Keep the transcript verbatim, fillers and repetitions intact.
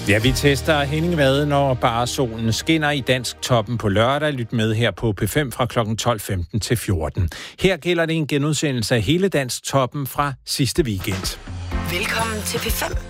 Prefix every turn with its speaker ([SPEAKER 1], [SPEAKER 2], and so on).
[SPEAKER 1] Ja, vi tester Henning Vade, når bare solen skinner i Dansk Toppen på lørdag. Lyt med her på P fem fra klokken tolv femten til fjorten. Her gælder det en genudsendelse af hele Dansk Toppen fra sidste weekend.
[SPEAKER 2] Velkommen til P fem.